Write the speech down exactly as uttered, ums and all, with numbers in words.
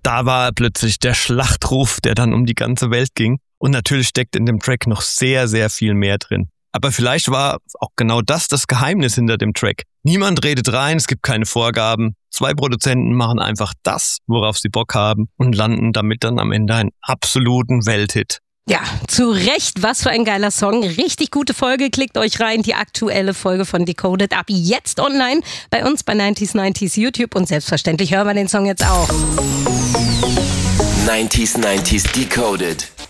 da war plötzlich der Schlachtruf, der dann um die ganze Welt ging. Und natürlich steckt in dem Track noch sehr, sehr viel mehr drin. Aber vielleicht war auch genau das das Geheimnis hinter dem Track. Niemand redet rein, es gibt keine Vorgaben. Zwei Produzenten machen einfach das, worauf sie Bock haben und landen damit dann am Ende einen absoluten Welthit. Ja, zu Recht, was für ein geiler Song. Richtig gute Folge, klickt euch rein. Die aktuelle Folge von Decoded ab jetzt online bei uns bei neunzig neunzig YouTube und selbstverständlich hören wir den Song jetzt auch. neunzig neunzig Decoded.